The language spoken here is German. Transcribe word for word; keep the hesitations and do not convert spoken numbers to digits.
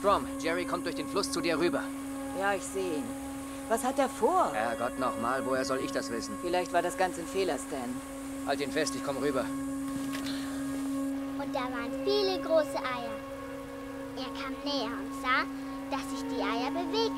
Strom, Jerry kommt durch den Fluss zu dir rüber. Ja, ich sehe ihn. Was hat er vor? Herrgott nochmal, woher soll ich das wissen? Vielleicht war das Ganze ein Fehler, Stan. Halt ihn fest, ich komm rüber. Und da waren viele große Eier. Er kam näher und sah, dass sich die Eier bewegten.